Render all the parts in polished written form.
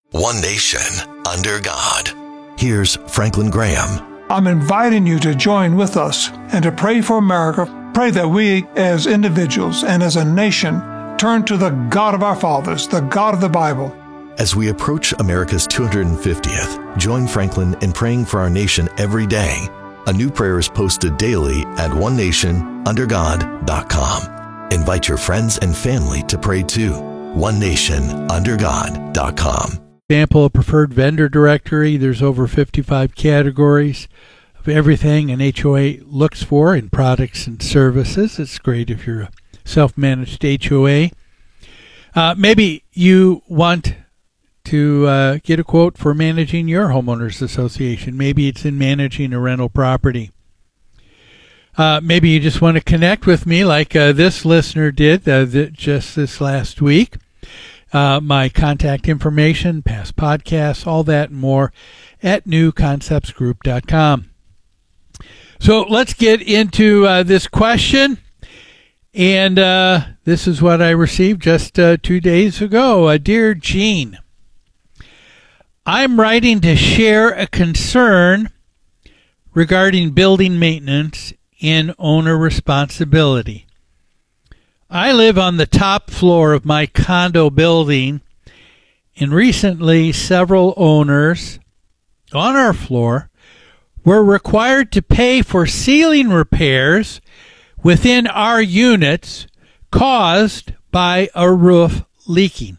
One nation, under God. Here's Franklin Graham. I'm inviting you to join with us and to pray for America. Pray that we as individuals and as a nation turn to the God of our fathers, the God of the Bible. As we approach America's 250th, join Franklin in praying for our nation every day. A new prayer is posted daily at onenationundergod.com. Invite your friends and family to pray too. onenationundergod.com. Example, a preferred vendor directory. There's over 55 categories of everything an HOA looks for in products and services. It's great if you're a self-managed HOA. Maybe you want to get a quote for managing your homeowners association. Maybe it's in managing a rental property. Maybe you just want to connect with me like this listener did just this last week. My contact information, past podcasts, all that and more at newconceptsgroup.com. So let's get into this question. And this is what I received just 2 days ago. Dear Gene, I'm writing to share a concern regarding building maintenance and owner responsibility. I live on the top floor of my condo building, and recently several owners on our floor were required to pay for ceiling repairs within our units caused by a roof leaking.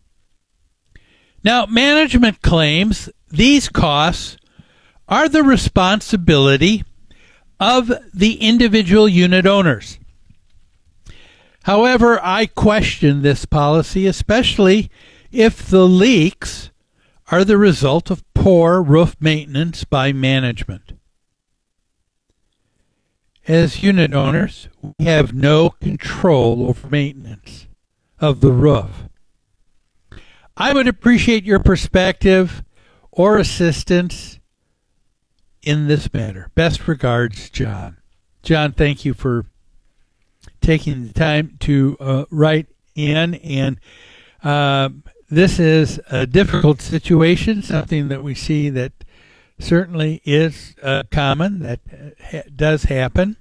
Now, management claims these costs are the responsibility of the individual unit owners. However, I question this policy, especially if the leaks are the result of poor roof maintenance by management. As unit owners, we have no control over maintenance of the roof. I would appreciate your perspective or assistance in this matter. Best regards, John. John, thank you for taking the time to write in. And this is a difficult situation, something that we see that certainly is common, that does happen.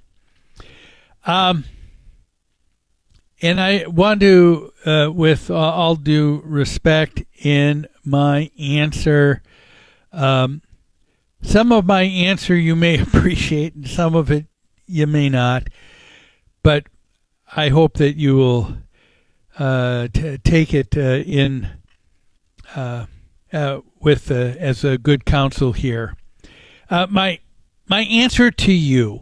And I want to, with all due respect in my answer, some of my answer you may appreciate and some of it you may not, but I hope that you will take it with as a good counsel here. My answer to you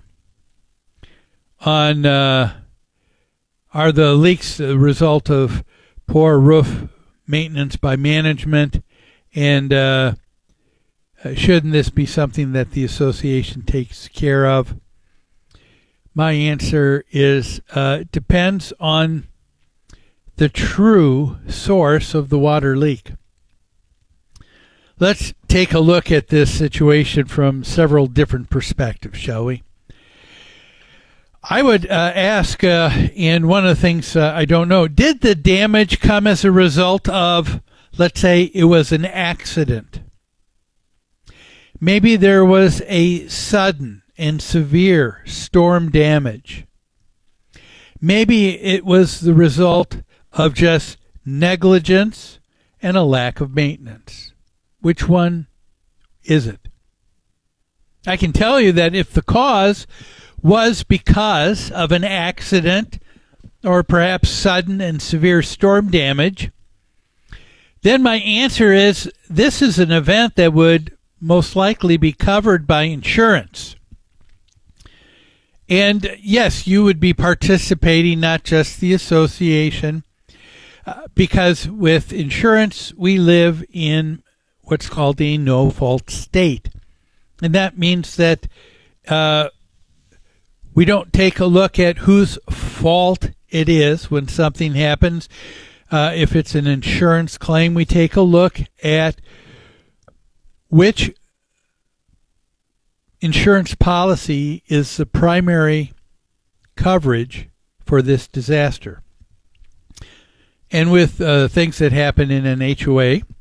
on are the leaks the result of poor roof maintenance by management, and shouldn't this be something that the association takes care of? My answer is depends on the true source of the water leak. Let's take a look at this situation from several different perspectives, shall we? I would ask, and one of the things I don't know, did the damage come as a result of, let's say, it was an accident? Maybe there was a sudden and severe storm damage. Maybe it was the result of just negligence and a lack of maintenance. Which one is it? I can tell you that if the cause was because of an accident or perhaps sudden and severe storm damage, then my answer is this is an event that would most likely be covered by insurance. And yes, you would be participating, not just the association, because with insurance we live in what's called a no-fault state. And that means that we don't take a look at whose fault it is when something happens. If it's an insurance claim, we take a look at which insurance policy is the primary coverage for this disaster. And with things that happen in an HOA,